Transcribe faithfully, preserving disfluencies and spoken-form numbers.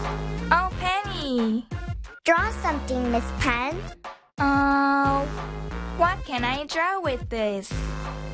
Oh, Penny. Draw something, Miss Pen. Uh, what can I draw with this?